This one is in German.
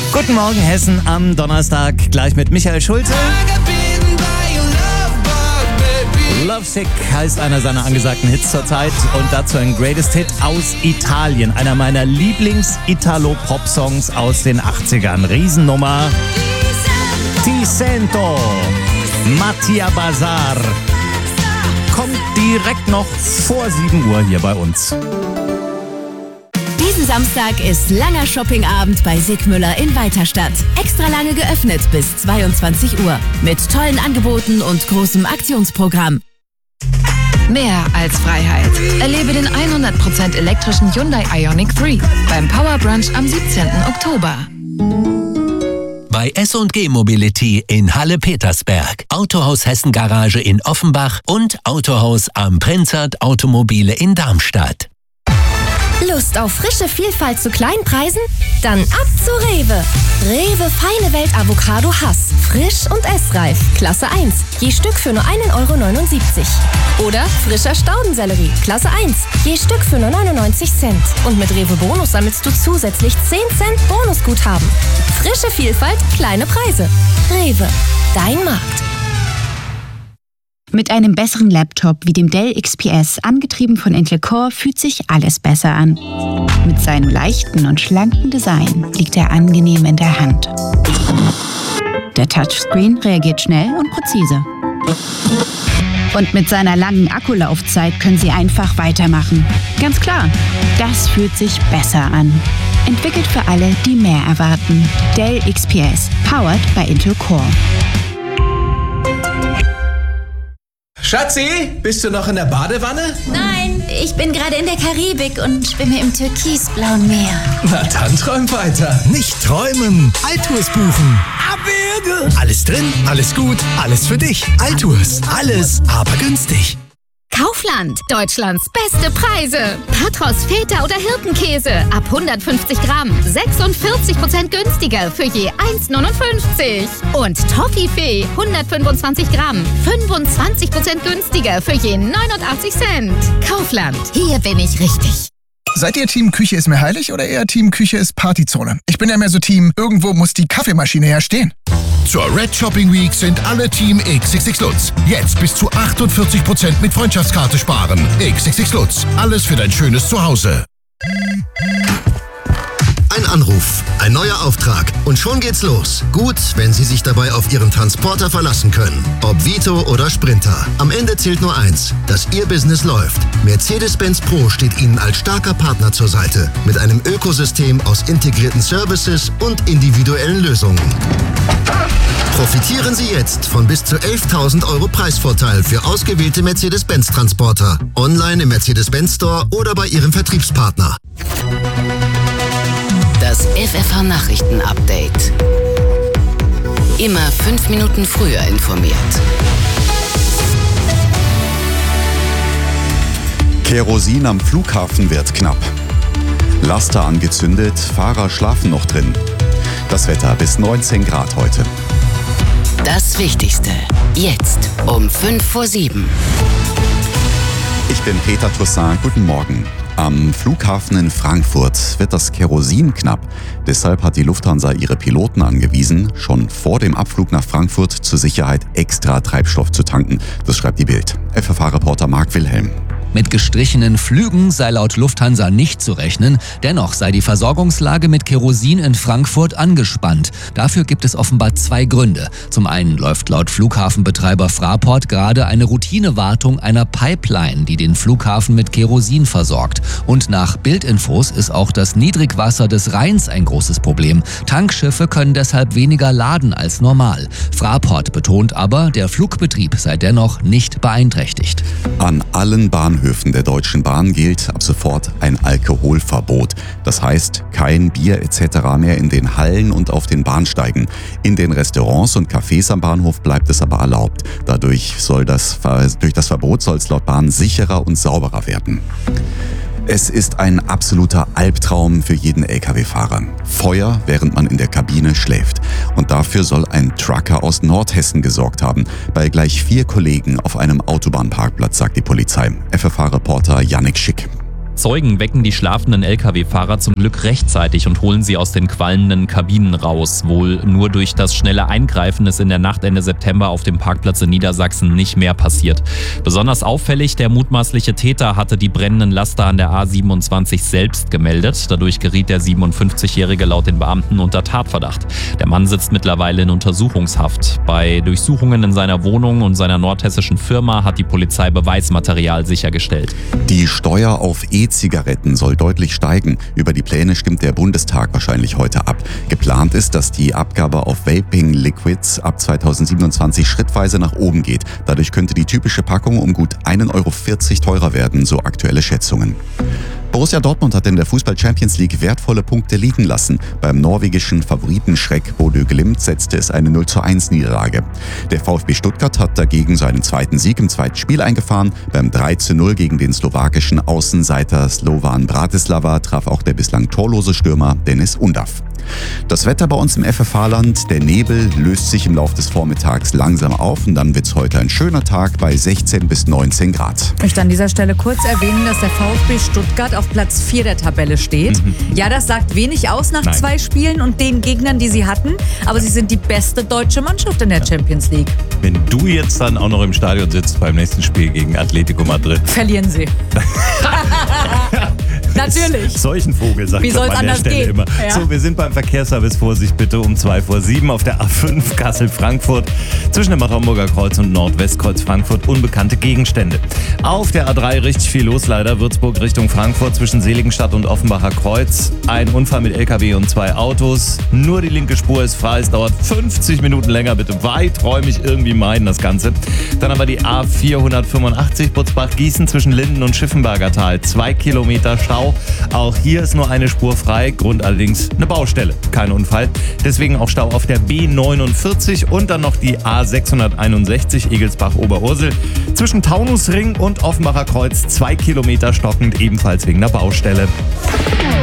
Guten Morgen Hessen am Donnerstag, gleich mit Michael Schulte. Lovesick heißt einer seiner angesagten Hits zurzeit und dazu ein Greatest Hit aus Italien. Einer meiner Lieblings-Italo-Pop-Songs aus den 80ern. Riesennummer. Ti sento, Mattia Bazar. Kommt direkt noch vor 7 Uhr hier bei uns. Diesen Samstag ist langer Shoppingabend bei Sigmüller in Weiterstadt. Extra lange geöffnet bis 22 Uhr. Mit tollen Angeboten und großem Aktionsprogramm. Mehr als Freiheit. Erlebe den 100% elektrischen Hyundai Ioniq 3 beim Power Brunch am 17. Oktober. Bei S&G Mobility in Halle-Petersberg, Autohaus Hessen Garage in Offenbach und Autohaus am Prinzert Automobile in Darmstadt. Lust auf frische Vielfalt zu kleinen Preisen? Dann ab zu Rewe. Rewe Feine Welt Avocado Hass. Frisch und essreif. Klasse 1. Je Stück für nur 1,79 € Oder frischer Staudensellerie. Klasse 1. Je Stück für nur 99 Cent. Und mit Rewe Bonus sammelst du zusätzlich 10 Cent Bonusguthaben. Frische Vielfalt, kleine Preise. Rewe. Dein Markt. Mit einem besseren Laptop wie dem Dell XPS, angetrieben von Intel Core, fühlt sich alles besser an. Mit seinem leichten und schlanken Design liegt er angenehm in der Hand. Der Touchscreen reagiert schnell und präzise. Und mit seiner langen Akkulaufzeit können Sie einfach weitermachen. Ganz klar, das fühlt sich besser an. Entwickelt für alle, die mehr erwarten. Dell XPS, powered by Intel Core. Schatzi, bist du noch in der Badewanne? Nein, ich bin gerade in der Karibik und schwimme im türkisblauen Meer. Na dann träum weiter. Nicht träumen, Altours buchen. Abwürge. Alles drin, alles gut, alles für dich. Altours, alles, aber günstig. Kaufland, Deutschlands beste Preise. Patros, Feta oder Hirtenkäse ab 150 Gramm, 46% günstiger für je 1,59. Und Toffifee, 125 Gramm, 25% günstiger für je 89 Cent. Kaufland, hier bin ich richtig. Seid ihr Team Küche ist mir heilig oder eher Team Küche ist Partyzone? Ich bin ja mehr so Team, irgendwo muss die Kaffeemaschine herstehen. Zur Red Shopping Week sind alle Team XXX Lutz. Jetzt bis zu 48% mit Freundschaftskarte sparen. XXX Lutz, alles für dein schönes Zuhause. Ein Anruf, ein neuer Auftrag und schon geht's los. Gut, wenn Sie sich dabei auf Ihren Transporter verlassen können. Ob Vito oder Sprinter. Am Ende zählt nur eins, dass Ihr Business läuft. Mercedes-Benz Pro steht Ihnen als starker Partner zur Seite. Mit einem Ökosystem aus integrierten Services und individuellen Lösungen. Profitieren Sie jetzt von bis zu 11.000 € Preisvorteil für ausgewählte Mercedes-Benz-Transporter. Online im Mercedes-Benz Store oder bei Ihrem Vertriebspartner. Das FFH-Nachrichten-Update. Immer 5 Minuten früher informiert. Kerosin am Flughafen wird knapp. Laster angezündet, Fahrer schlafen noch drin. Das Wetter bis 19 Grad heute. Das Wichtigste. Jetzt um 6:55. Ich bin Peter Toussaint. Guten Morgen. Am Flughafen in Frankfurt wird das Kerosin knapp. Deshalb hat die Lufthansa ihre Piloten angewiesen, schon vor dem Abflug nach Frankfurt zur Sicherheit extra Treibstoff zu tanken. Das schreibt die Bild. FFH-Reporter Marc Wilhelm. Mit gestrichenen Flügen sei laut Lufthansa nicht zu rechnen. Dennoch sei die Versorgungslage mit Kerosin in Frankfurt angespannt. Dafür gibt es offenbar 2 Gründe. Zum einen läuft laut Flughafenbetreiber Fraport gerade eine Routinewartung einer Pipeline, die den Flughafen mit Kerosin versorgt. Und nach Bildinfos ist auch das Niedrigwasser des Rheins ein großes Problem. Tankschiffe können deshalb weniger laden als normal. Fraport betont aber, der Flugbetrieb sei dennoch nicht beeinträchtigt. An allen Bahnhöfen der Deutschen Bahn gilt ab sofort ein Alkoholverbot. Das heißt, kein Bier etc. mehr in den Hallen und auf den Bahnsteigen. In den Restaurants und Cafés am Bahnhof bleibt es aber erlaubt. Durch das Verbot soll es laut Bahn sicherer und sauberer werden. Es ist ein absoluter Albtraum für jeden Lkw-Fahrer. Feuer, während man in der Kabine schläft. Und dafür soll ein Trucker aus Nordhessen gesorgt haben. Bei gleich 4 Kollegen auf einem Autobahnparkplatz, sagt die Polizei. FFH-Reporter Yannick Schick. Zeugen wecken die schlafenden Lkw-Fahrer zum Glück rechtzeitig und holen sie aus den qualmenden Kabinen raus. Wohl nur durch das schnelle Eingreifen ist in der Nacht Ende September auf dem Parkplatz in Niedersachsen nicht mehr passiert. Besonders auffällig, der mutmaßliche Täter hatte die brennenden Laster an der A27 selbst gemeldet. Dadurch geriet der 57-Jährige laut den Beamten unter Tatverdacht. Der Mann sitzt mittlerweile in Untersuchungshaft. Bei Durchsuchungen in seiner Wohnung und seiner nordhessischen Firma hat die Polizei Beweismaterial sichergestellt. Die Steuer auf E-Zigaretten soll deutlich steigen. Über die Pläne stimmt der Bundestag wahrscheinlich heute ab. Geplant ist, dass die Abgabe auf Vaping-Liquids ab 2027 schrittweise nach oben geht. Dadurch könnte die typische Packung um gut 1,40 € teurer werden, so aktuelle Schätzungen. Borussia Dortmund hat in der Fußball-Champions League wertvolle Punkte liegen lassen. Beim norwegischen Favoritenschreck Bodø Glimt setzte es eine 0:1 Niederlage. Der VfB Stuttgart hat dagegen seinen zweiten Sieg im zweiten Spiel eingefahren. Beim 3:0 gegen den slowakischen Außenseiter Slovan Bratislava traf auch der bislang torlose Stürmer Dennis Undav. Das Wetter bei uns im FFH-Land, der Nebel löst sich im Laufe des Vormittags langsam auf und dann wird es heute ein schöner Tag bei 16 bis 19 Grad. Ich möchte an dieser Stelle kurz erwähnen, dass der VfB Stuttgart auf Platz 4 der Tabelle steht. Ja, das sagt wenig aus nach 2 Spielen und den Gegnern, die sie hatten, aber sie sind die beste deutsche Mannschaft in der Champions League. Wenn du jetzt dann auch noch im Stadion sitzt beim nächsten Spiel gegen Atletico Madrid. Verlieren sie. Natürlich. Solchen Vogel, sagt Wie soll es anders gehen? Immer. Ja. So, wir sind beim Verkehrsservice. Vorsicht bitte um 2:07 auf der A5 Kassel-Frankfurt. Zwischen dem Bad-Homburger Kreuz und Nordwestkreuz Frankfurt unbekannte Gegenstände. Auf der A3 richtig viel los leider. Würzburg Richtung Frankfurt zwischen Seligenstadt und Offenbacher Kreuz. Ein Unfall mit LKW und 2 Autos. Nur die linke Spur ist frei. Es dauert 50 Minuten länger. Bitte weiträumig irgendwie meiden das Ganze. Dann haben wir die A485 Butzbach-Gießen zwischen Linden und Schiffenberger Tal. 2 Kilometer Stau. Auch hier ist nur eine Spur frei, Grund allerdings eine Baustelle, kein Unfall. Deswegen auch Stau auf der B49 und dann noch die A661 Egelsbach-Oberursel. Zwischen Taunusring und Offenbacher Kreuz 2 Kilometer stockend, ebenfalls wegen der Baustelle.